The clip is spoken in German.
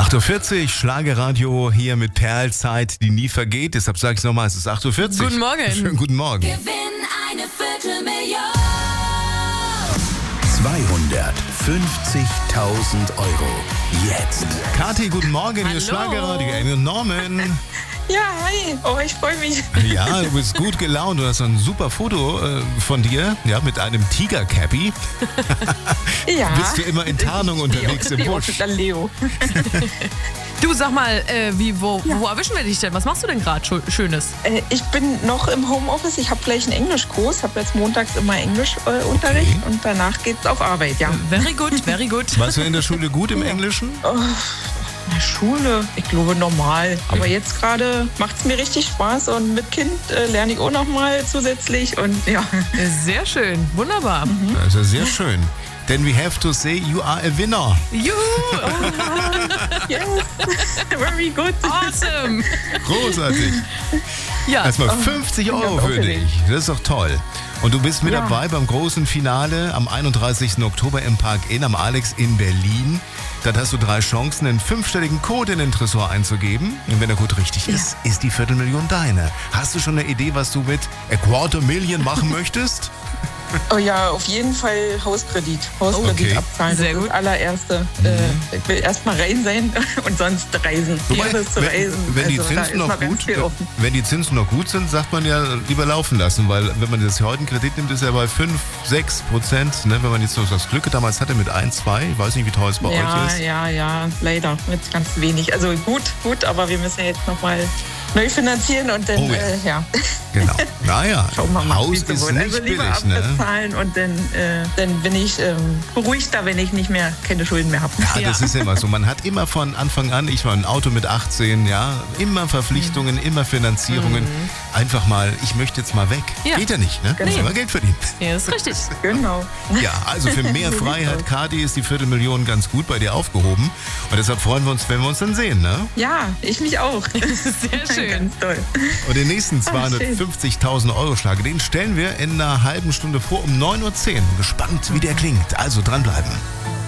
8.40 Uhr, Schlagerradio hier mit Perlzeit, die nie vergeht. Deshalb sage ich es nochmal, es ist 8.40 Uhr. Guten Morgen. Schönen guten Morgen. Gewinn eine Viertelmillion. 250.000 Euro. Jetzt. Kathi, guten Morgen, hier ist Hallo. Schlagerradio. Amy und Norman. Ja, hi. Oh, ich freue mich. Ja, du bist gut gelaunt. Du hast ein super Foto von dir, ja, mit einem Tiger-Cappy. Ja. Bist du immer in Tarnung unterwegs im Busch? Dann Leo. Du, sag mal, wo erwischen wir dich denn? Was machst du denn gerade Schönes? Ich bin noch im Homeoffice. Ich habe gleich einen Englischkurs. Habe jetzt montags immer Englischunterricht und danach geht's auf Arbeit, ja. Very good, very good. Warst du in der Schule gut im Englischen? In der Schule, ich glaube normal. Aber jetzt gerade macht es mir richtig Spaß und mit Kind lerne ich auch noch mal zusätzlich und ja. Sehr schön, wunderbar. Das ist ja sehr schön. Denn we have to say, you are a winner. Juhu, Yes. Very good. awesome. Großartig. Ja, Erstmal 50 Euro für dich. Das ist doch toll. Und du bist mit Ja. dabei beim großen Finale am 31. Oktober im Park Inn am Alex in Berlin. Dann hast du 3 Chancen, einen 5-stelligen Code in den Tresor einzugeben. Und wenn der Code richtig ist, ist die Viertelmillion deine. Hast du schon eine Idee, was du mit a quarter million machen möchtest? Oh ja, auf jeden Fall Hauskredit. Hauskredit Okay. abzahlen. Sehr Das gut. ist das allererste. Ich will erstmal rein sein und sonst reisen. Wobei, Liebe ist zu reisen. wenn die Also, da Zinsen ist noch ganz gut, viel offen. wenn die Zinsen noch gut sind, sagt man ja lieber laufen lassen, weil wenn man das heute einen Kredit nimmt, ist er bei 5-6%. Ne? Wenn man jetzt noch das Glück damals hatte mit 1-2, ich weiß nicht, wie teuer es bei euch ist. Ja, leider. Mit ganz wenig. Also gut, aber wir müssen ja jetzt nochmal neu finanzieren und dann, Oh ja. ja. Genau. Naja, Schauen wir mal, Haus wie es so ist wird. nicht Also lieber billig, ne? abbezahlen und dann bin ich beruhigter, wenn ich nicht mehr keine Schulden mehr habe. Ja, das ist immer so. Man hat immer von Anfang an, ich war ein Auto mit 18, ja, immer Verpflichtungen, immer Finanzierungen. Einfach mal, ich möchte jetzt mal weg. Ja. Geht ja nicht, ne? Muss immer Geld verdienen. ja, ist richtig. Genau. Ja, also für mehr Freiheit, Kathi, ist die Viertelmillion ganz gut bei dir aufgehoben. Und deshalb freuen wir uns, wenn wir uns dann sehen, ne? Ja, ich mich auch. Sehr schön. Ganz toll. Und den nächsten schön. 250.000 Euro Schlag, den stellen wir in einer halben Stunde vor um 9.10 Uhr. Gespannt, wie der klingt. Also dranbleiben.